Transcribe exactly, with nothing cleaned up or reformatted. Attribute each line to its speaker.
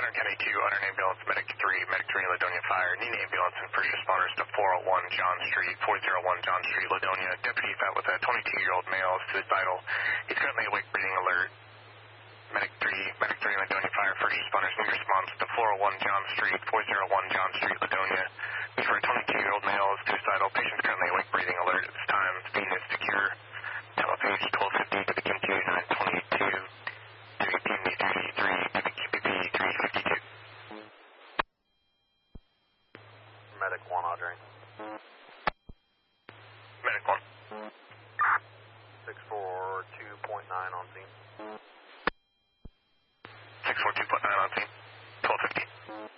Speaker 1: Otter County two, Otter Ambulance, Medic three, Medic three, Ladonia Fire. Need an ambulance and first responders to four oh one John Street, four oh one John Street, Ladonia. Deputy found with a twenty-two-year-old male, suicidal. He's currently awake, breathing alert. Medic three, Medic three, Ladonia Fire, first responders need response to four oh one John Street, four oh one John Street, Ladonia. He's for a twenty-two-year-old male, suicidal. Patient's currently awake, breathing alert at this time. Speed is secure. Telepage twelve fifty to the K M Q nine twenty-two. W P M thirty-three, W Q P P three fifty-two.
Speaker 2: Medic one, Audrey.
Speaker 1: Medic one.
Speaker 2: six four two point nine on scene.
Speaker 1: six four two point nine on scene.